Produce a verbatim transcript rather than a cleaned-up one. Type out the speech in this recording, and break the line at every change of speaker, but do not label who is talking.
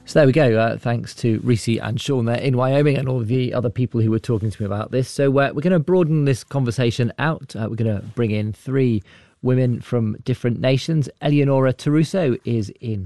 So there we go. Uh, thanks to Reese and Sean there in Wyoming and all the other people who were talking to me about this. So uh, we're going to broaden this conversation out. Uh, we're going to bring in three women from different nations. Eleonora Taruso is in